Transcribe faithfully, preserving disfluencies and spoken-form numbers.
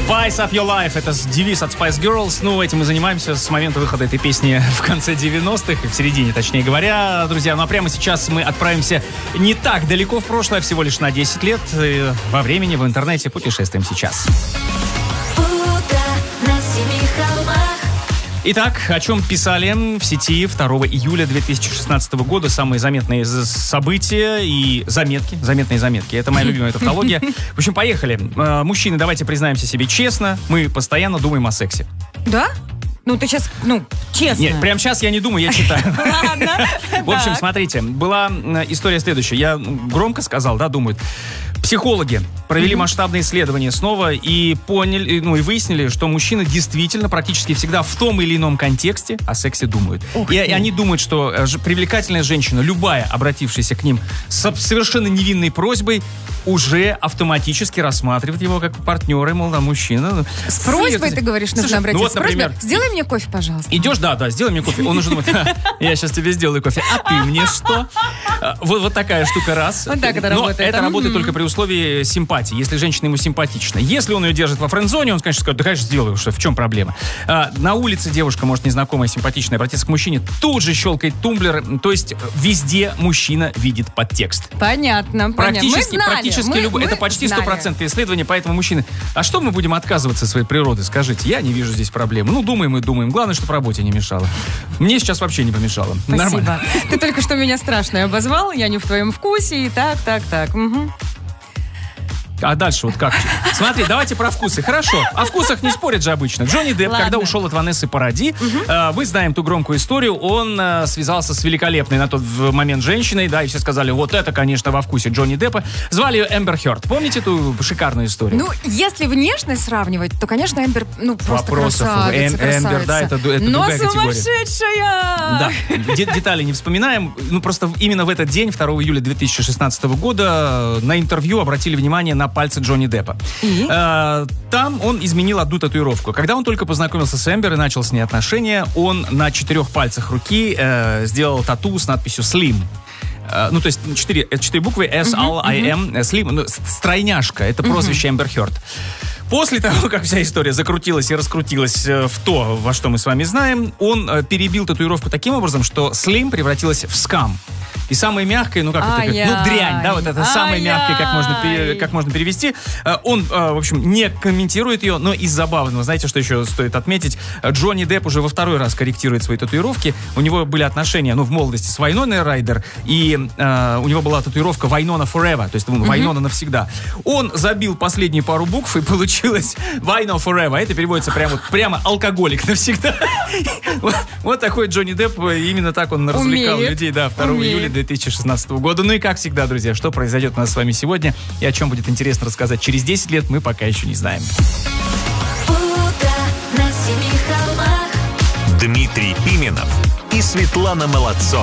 Spice Up Your Life — это девиз от Spice Girls. Ну, этим мы занимаемся с момента выхода этой песни в конце девяностых, в середине, точнее говоря, друзья. Ну, а прямо сейчас мы отправимся не так далеко в прошлое, всего лишь на десять лет. И во времени, в интернете путешествуем сейчас. Итак, о чем писали в сети второго июля две тысячи шестнадцатого года самые заметные события и заметки, заметные заметки. Это моя любимая тавтология. В общем, поехали. Мужчины, давайте признаемся себе честно, мы постоянно думаем о сексе. Да? Ну, ты сейчас, ну, честно. Нет, прямо сейчас я не думаю, я читаю. Ладно. В общем, смотрите, была история следующая. Я громко сказал, да, думают. Психологи провели масштабное исследование снова и поняли, ну и выяснили, что мужчины действительно практически всегда в том или ином контексте о сексе думают. И, и они думают, что ж, привлекательная женщина, любая, обратившаяся к ним с совершенно невинной просьбой, уже автоматически рассматривает его как партнера, мол, да, мужчина. С просьбой, ты говоришь, нужно Слушай, обратиться. ну вот, например, сделай мне кофе, пожалуйста. Идешь, да, да, сделай мне кофе. Он уже думает, я сейчас тебе сделаю кофе. А ты мне что? Вот, вот такая штука раз. Вот так это Но работает. это да? работает Mm-hmm. только при условии симпатии, если женщина ему симпатична. Если он ее держит во френд-зоне, он, конечно, скажет, да, конечно, сделаю, что, в чем проблема? А, на улице девушка, может, незнакомая, симпатичная, обратиться к мужчине, тут же щелкает тумблер. То есть везде мужчина видит подтекст. Понятно, Практически, понятно. Мы знали, практически мы, любой. мы Это почти знали. стопроцентное исследование, поэтому мужчины, а что мы будем отказываться от своей природы, скажите? Я не вижу здесь проблемы. Ну, думаем и думаем. Главное, чтобы работе не мешало. Мне сейчас вообще не помешало. Спасибо. Нормально. Ты только что меня страшно обозвал, я не в твоем вкусе, и так, так, так. Угу. А дальше вот как? Смотри, давайте про вкусы. Хорошо. О вкусах не спорят же обычно. Джонни Депп, Ладно. когда ушел от Ванессы Паради, угу. э, мы знаем ту громкую историю, он э, связался с великолепной на тот момент женщиной, да, и все сказали, вот это, конечно, во вкусе Джонни Деппа. Звали ее Эмбер Хёрд. Помните эту шикарную историю? Ну, если внешность сравнивать, то, конечно, Эмбер, ну, просто Вопросов. красавица, Эм, красавица. Эмбер, да, это, это Но другая категория. сумасшедшая! Да, Д- детали не вспоминаем. Ну, просто именно в этот день, второго июля две тысячи шестнадцатого года, на интервью обратили внимание на пальцы Джонни Деппа. И? Э, там он изменил одну татуировку. Когда он только познакомился с Эмбер и начал с ней отношения, он на четырех пальцах руки э, сделал тату с надписью «Slim». Uh, ну, то есть четыре, четыре буквы эс эл ай эм, uh-huh, uh-huh. Slim, ну, стройняшка, это прозвище Эмбер Хёрд. После того, как вся история закрутилась и раскрутилась в то, во что мы с вами знаем, он э, перебил татуировку таким образом, что Slim превратилась в скам. И самое мягкое, ну как это, ну дрянь, да, вот это самое мягкое, как можно, пере, как можно перевести. Он, в общем, не комментирует ее, но из забавного, знаете, что еще стоит отметить? Джонни Депп уже во второй раз корректирует свои татуировки. У него были отношения, ну, в молодости с Вайноной Райдер, и э, у него была татуировка Вайнона Forever, то есть ну, Вайнона mm-hmm. навсегда. Он забил последние пару букв, и получилось Вайно Forever. Это переводится прямо, вот, прямо алкоголик навсегда. Вот такой Джонни Депп, именно так он развлекал людей, да, второго июля две тысячи шестнадцатого года. Ну и как всегда, друзья, что произойдет у нас с вами сегодня и о чем будет интересно рассказать через десять лет, мы пока еще не знаем. Дмитрий Пименов и Светлана Молодцова.